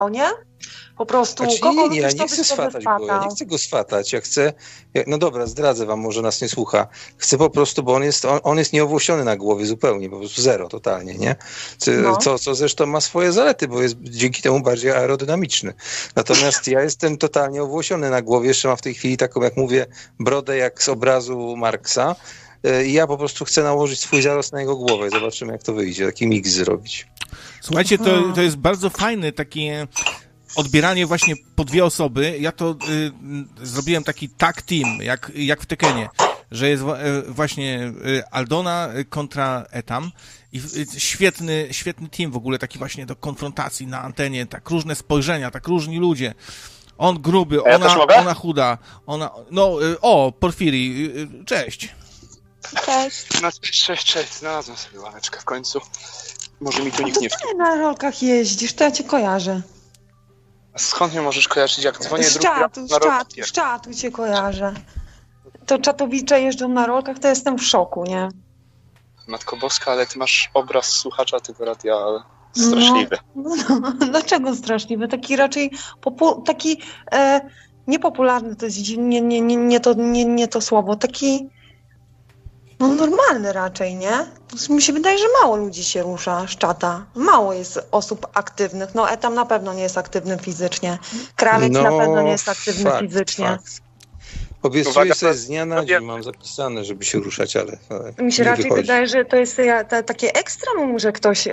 nie? Po prostu, Znaczy, kogo nie, lubisz, ja to nie byś chcę sobie swatać go, ja nie swatał. chcę go swatać, no dobra, zdradzę wam, może nas nie słucha. Chcę po prostu, bo on jest nieowłosiony na głowie zupełnie, po prostu zero, totalnie, nie? Co zresztą ma swoje zalety, bo jest dzięki temu bardziej aerodynamiczny. Natomiast ja jestem totalnie owłosiony na głowie, jeszcze mam w tej chwili taką, jak mówię, brodę jak z obrazu Marksa. I ja po prostu chcę nałożyć swój zarost na jego głowę i zobaczymy, jak to wyjdzie, taki miks zrobić. Słuchajcie, to jest bardzo fajne takie odbieranie właśnie po dwie osoby. Ja to zrobiłem taki tag team, jak w Tekenie, że jest właśnie Aldona kontra Etam i świetny team w ogóle, taki właśnie do konfrontacji na antenie, tak różne spojrzenia, tak różni ludzie. On gruby, ona chuda, Porfiri, cześć. Cześć. Cześć, znalazłem sobie ławeczkę w końcu. Może mi tu nikt nie wpadł. Ty na rolkach jeździsz, to ja cię kojarzę. A skąd mnie możesz kojarzyć, jak dzwonię Z czatu cię kojarzę. To czatowicze jeżdżą na rolkach, to jestem w szoku, nie? Matko Boska, ale ty masz obraz słuchacza tego radia, ale straszliwy. No, dlaczego straszliwy? Taki raczej niepopularny to jest nie to słowo, taki normalny raczej, nie? Mi się wydaje, że mało ludzi się rusza z czata. Mało jest osób aktywnych. Etam na pewno nie jest aktywny fizycznie. Krawiec na pewno nie jest aktywny fizycznie. Obiecuję sobie z dnia na dzień, mam zapisane, żeby się ruszać, ale mi się raczej wydaje, że to jest takie ekstremum, że ktoś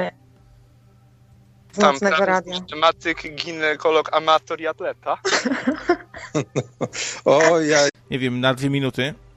z nocnego radia. Tematyk, ginekolog, amator i atleta. O, ja... Nie wiem, na 2 minuty.